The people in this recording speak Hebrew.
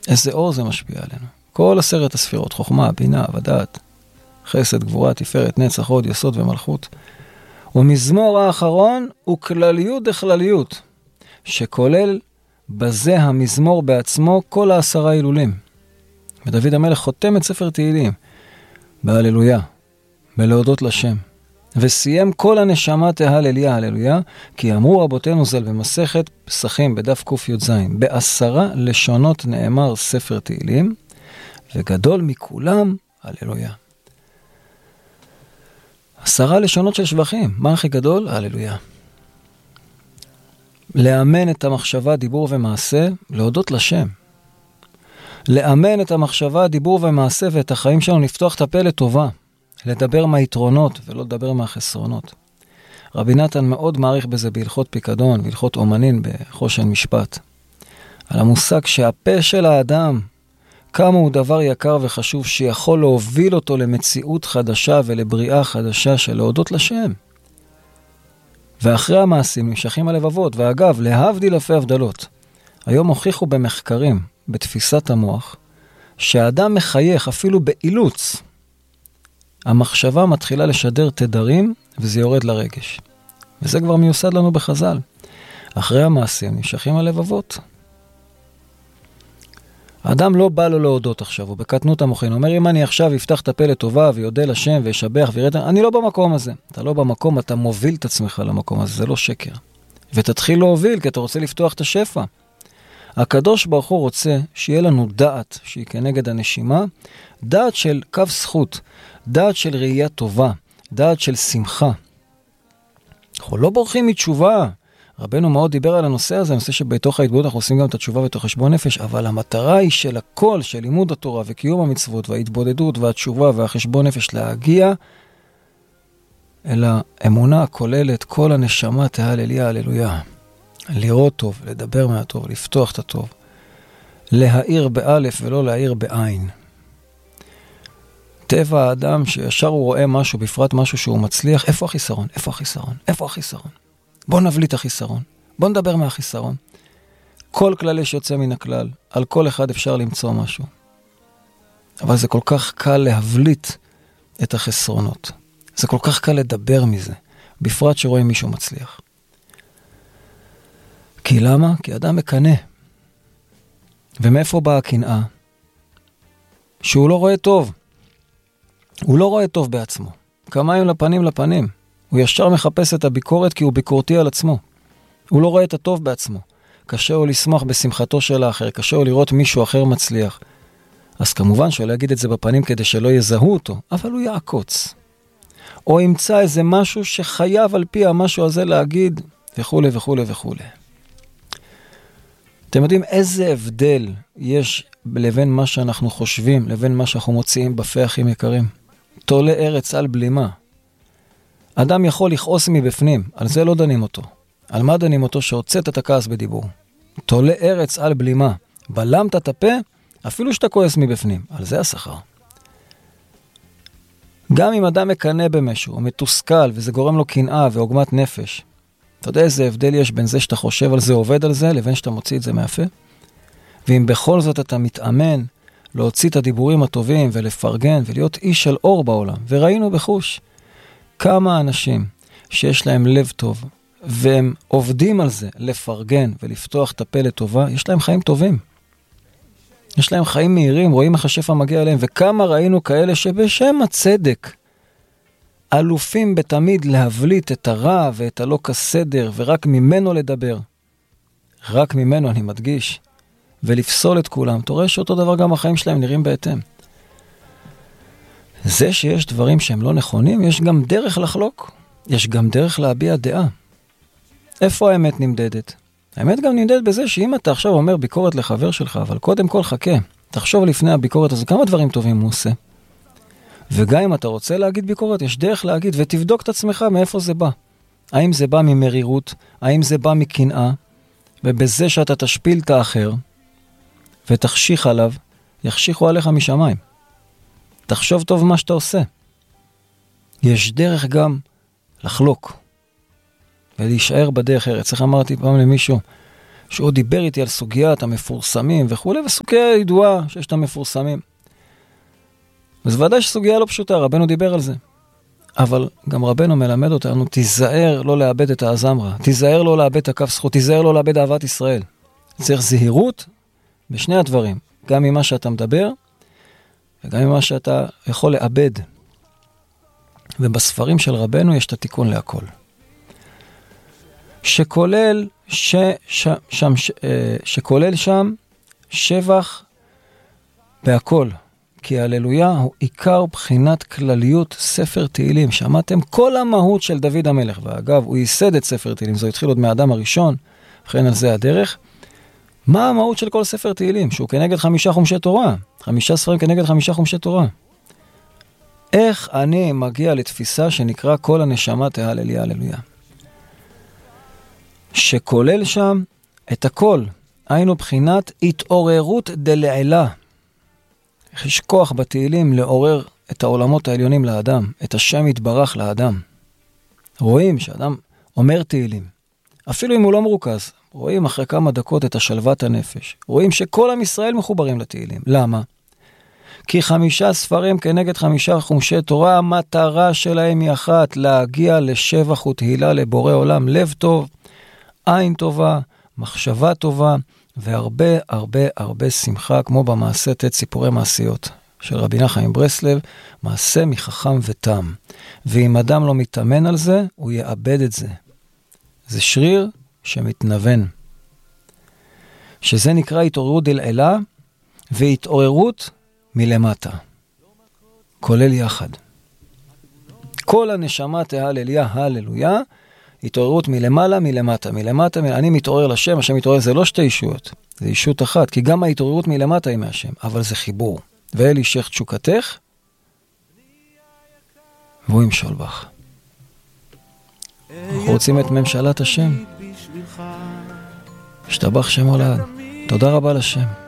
איזה אור זה משפיע עלינו. כל 10 הספירות, חוכמה, בינה ודעת, חסד, גבורה, תפארת, נצח, הוד, יסוד ומלכות. ומזמור האחרון הוא כלליות דכלליות, שכולל בזה המזמור בעצמו כל 10 הילולים. ודוד המלך חותם את ספר תהילים בהללויה, בלהודות לשם. וסיים כל הנשמה תהלליה, הללויה, כי אמרו רבותינו ז"ל במסכת פסחים בדף ק"ז, ב10 לשונות נאמר ספר תהילים, וגדול מכולם הללויה. 10 לשונות של שבחים, מה הכי גדול? הללויה. לאמן את המחשבה, דיבור ומעשה, להודות לשם. לאמן את המחשבה, דיבור ומעשה, ואת החיים שלנו לפתוח את הפה לטובה. לדבר מהיתרונות ולא לדבר מהחסרונות. רבי נתן מאוד מעריך בזה בהלכות פיקדון, בהלכות אומנין בחושן משפט. על המושג שהפה של האדם, כמה הוא דבר יקר וחשוב שיכול להוביל אותו למציאות חדשה ולבריאה חדשה של להודות לשם. ואחרי המעשים נמשכים הלבבות, ואגב, להבדיל אלפי הבדלות. היום הוכיחו במחקרים, בתפיסת המוח, שהאדם מחייך אפילו באילוץ. המחשבה מתחילה לשדר תדרים, וזה יורד לרגש. וזה כבר מיוסד לנו בחז"ל. אחרי המעשים נמשכים הלבבות. האדם לא בא לו להודות עכשיו, הוא בקטנות המוחין. הוא אומר, אם אני עכשיו אפתח את הפה לטובה ויודה לשם וישבח וירד, אני לא במקום הזה. אתה לא במקום, אתה מוביל את עצמך למקום הזה, זה לא שקר. ותתחיל להוביל, כי אתה רוצה לפתוח את השפע. הקדוש ברוך הוא רוצה שיהיה לנו דעת שהיא כנגד הנשימה, דעת של קו זכות, דעת של ראייה טובה, דעת של שמחה. אנחנו לא בורחים מתשובה. רבנו מאוד דיבר על הנושא הזה, הנושא שבתוך ההתבודדות אנחנו עושים גם את התשובה בתוך חשבון נפש, אבל המטרה היא של הכל, של לימוד התורה וקיום המצוות וההתבודדות והתשובה והחשבון נפש להגיע אל האמונה הכוללת, כל הנשמה תהלליה, הללויה. לראות טוב, לדבר מהטוב, לפתוח את הטוב, להאיר באלף ולא להאיר בעין. טבע האדם שישר הוא רואה משהו, בפרט משהו שהוא מצליח, איפה החיסרון? איפה החיסרון? איפה החיסרון? בוא נבליט החיסרון, בוא נדבר מהחיסרון. כל כללי שיוצא מן הכלל, על כל אחד אפשר למצוא משהו. אבל זה כל כך קל להבליט את החסרונות. זה כל כך קל לדבר מזה, בפרט שרואים מישהו מצליח. כי למה? כי אדם מקנה. ומאיפה באה הקנאה? שהוא לא רואה טוב. הוא לא רואה טוב בעצמו. כמיים לפנים לפנים. הוא ישר מחפש את הביקורת כי הוא ביקורתי על עצמו. הוא לא רואה את הטוב בעצמו. קשה הוא לשמוח בשמחתו של האחר, קשה הוא לראות מישהו אחר מצליח. אז כמובן שהוא לא יגיד את זה בפנים כדי שלא יזהו אותו, אבל הוא יעקוץ. או ימצא איזה משהו שחייב על פי המשהו הזה להגיד, וכו' וכו' וכו'. אתם יודעים איזה הבדל יש לבין מה שאנחנו חושבים, לבין מה שאנחנו מוציאים בפה הכי יקרים? תולה ארץ על בלימה. אדם יכול לכעוס מבפנים, על זה לא דנים אותו. על מה דנים אותו? שהוצאת את הכעס בדיבור. תולה ארץ על בלימה. בלמת את הפה, אפילו שאתה כועס מבפנים. על זה השכר. גם אם אדם מקנה במשהו, או מתוסכל, וזה גורם לו קנאה ועוגמת נפש, אתה יודע איזה הבדל יש בין זה שאתה חושב על זה, עובד על זה, לבין שאתה מוציא את זה מהפה? ואם בכל זאת אתה מתאמן להוציא את הדיבורים הטובים ולפרגן ולהיות איש של אור בעולם, וראינו בחוש כמה אנשים שיש להם לב טוב, והם עובדים על זה לפרגן ולפתוח את הפה לטובה, יש להם חיים טובים. יש להם חיים מהירים, רואים איך השפע מגיע אליהם, וכמה ראינו כאלה שבשם הצדק, אלופים בתמיד להבליט את הרע ואת הלא כסדר, ורק ממנו לדבר. רק ממנו אני מדגיש. ולפסול את כולם. אתה רואה שאותו דבר גם החיים שלהם נראים בהתאם. זה שיש דברים שהם לא נכונים, יש גם דרך לחלוק. יש גם דרך להביע דעה. איפה האמת נמדדת? האמת גם נמדדת בזה שאם אתה עכשיו אומר ביקורת לחבר שלך, אבל קודם כל חכה. תחשוב לפני הביקורת הזו, כמה דברים טובים הוא עושה. וגם אם אתה רוצה להגיד ביקורת, יש דרך להגיד, ותבדוק את עצמך מאיפה זה בא. האם זה בא ממרירות? האם זה בא מקנאה? ובזה שאתה תשפיל את האחר, ותחשיך עליו, יחשיכו עליך משמיים. תחשוב טוב מה שאתה עושה. יש דרך גם לחלוק, ולהישאר בדרך ארץ. איך אמרתי פעם למישהו, שהוא דיבר איתי על סוגיית המפורסמים וכו', וסוגיה ידועה שיש את המפורסמים. אז ודאי שסוגיה לא פשוטה, רבנו דיבר על זה. אבל גם רבנו מלמד אותנו, תיזהר לא לאבד את האזמרה, תיזהר לא לאבד את הקו זכות, תיזהר לא לאבד אהבת ישראל. צריך זהירות בשני הדברים, גם ממה שאתה מדבר, וגם ממה שאתה יכול לאבד. ובספרים של רבנו יש את התיקון להכל. שכולל שם שבח בהכל. כי הללויה הוא עיקר בחינת כלליות ספר תהילים. שמעתם כל המהות של דוד המלך. ואגב, הוא ייסד את ספר תהילים. זה התחיל עוד מהאדם הראשון. וכן על זה הדרך. מה המהות של כל ספר תהילים? שהוא כנגד 5 חומשי תורה. 5 ספרים כנגד 5 חומשי תורה. איך אני מגיע לתפיסה שנקרא כל הנשמה תהלל הללויה? שכולל שם את הכל. היינו בחינת התעוררות דלעילה. יש כוח בתהילים לעורר את העולמות העליונים לאדם, את השם יתברך לאדם. רואים שאדם אומר תהילים, אפילו אם הוא לא מרוכז, רואים אחרי כמה דקות את השלוות הנפש. רואים שכל עם ישראל מחוברים לתהילים. למה? כי 5 ספרים כנגד 5 חומשי תורה, המטרה שלהם היא אחת, להגיע לשבח ותהילה לבורא עולם, לב טוב, עין טובה, מחשבה טובה, והרבה הרבה הרבה שמחה, כמו במעשה תת סיפורי מעשיות של רבי נחמן ברסלב, מעשה מחכם ותם. ואם אדם לא מתאמן על זה, הוא יאבד את זה. זה שריר שמתנוון. שזה נקרא התעוררות דלעילה, והתעוררות מלמטה. כולל יחד. כל הנשמה תהלליה, הללויה, התעוררות מלמעלה, מלמטה, מלמטה, אני מתעורר לשם, השם מתעורר, זה לא 2 ישויות, זה ישות אחת, כי גם ההתעוררות מלמטה היא מהשם, אבל זה חיבור. ואל ישך תשוקתך, והוא ימשול בך. אנחנו רוצים את ממשלת השם. השתבח שם הולד. תודה רבה לשם.